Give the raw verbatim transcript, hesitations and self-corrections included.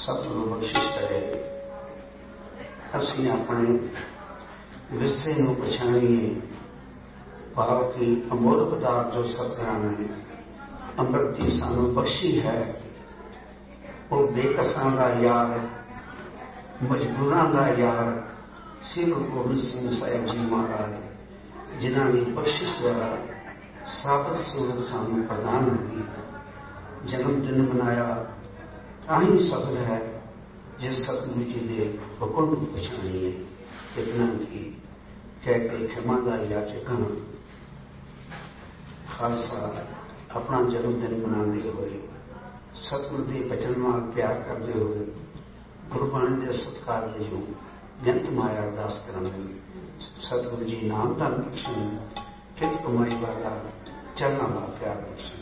सतगुरु बख्शिश करे असीं अपने विरसे नूं पछाणीए। भाव की अमोलक दात जो सतगुरां ने अमृत की सानू बख्शी है, वो बेकसां दा यार, मजबूरां दा यार श्री गुरु गोबिंद सिंह साहिब जी महाराज, जिन्हां दी बख्शिश द्वारा साबत सूरत सानू प्रदान हुई। जन्मदिन मनाया ताही सफल है जिस सतगुरु जी के हुक्म पछाणीए। इतना की कह के खिमा दा याचक हां। खालसा अपना जन्मदिन मनाते हुए सतगुरु के बचन नाल प्यार करते हुए गुरबाणी के सत्कार वजों बेनत माया अरदास करांगे। सतगुरु जी नाम धन बख्शन, कित कमाई वाला चरणा वाला प्यार बख्शन।